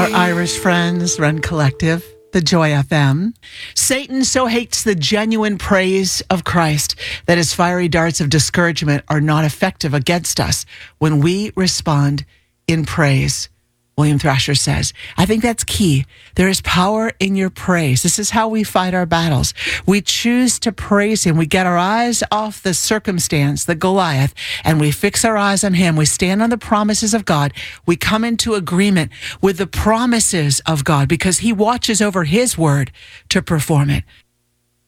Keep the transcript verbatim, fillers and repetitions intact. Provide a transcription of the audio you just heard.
our Irish friends, Run Collective, the Joy F M. Satan so hates the genuine praise of Christ that his fiery darts of discouragement are not effective against us when we respond in praise. William Thrasher says, I think that's key. There is power in your praise. This is how we fight our battles. We choose to praise him. We get our eyes off the circumstance, the Goliath, and we fix our eyes on him. We stand on the promises of God. We come into agreement with the promises of God because he watches over his word to perform it.